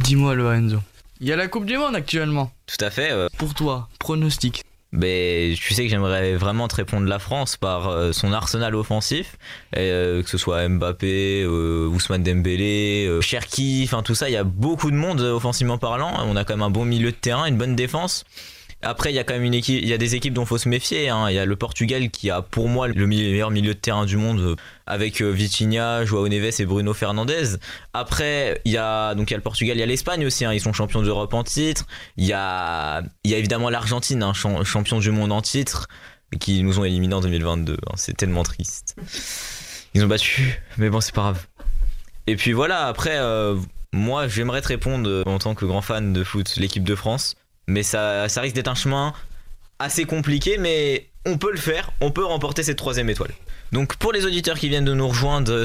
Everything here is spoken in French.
Dis-moi Lorenzo, il y a la Coupe du Monde actuellement. Tout à fait. Pour toi, pronostic. Tu sais que j'aimerais vraiment te répondre la France par son arsenal offensif, que ce soit Mbappé, Ousmane Dembélé, Cherki, enfin tout ça, il y a beaucoup de monde offensivement parlant. On a quand même un bon milieu de terrain, une bonne défense. Après, il y a quand même il y a des équipes dont il faut se méfier. Il y a le Portugal qui a pour moi le meilleur milieu de terrain du monde avec Vitinha, João Neves et Bruno Fernandes. Après, il y a le Portugal, il y a l'Espagne aussi. Ils sont champions d'Europe en titre. Il y a évidemment l'Argentine, champion du monde en titre, qui nous ont éliminés en 2022. C'est tellement triste. Ils ont battu, mais bon, c'est pas grave. Et puis voilà, après, moi, j'aimerais te répondre en tant que grand fan de foot, l'équipe de France. Mais ça risque d'être un chemin assez compliqué, mais on peut le faire, on peut remporter cette 3e étoile. Donc pour les auditeurs qui viennent de nous rejoindre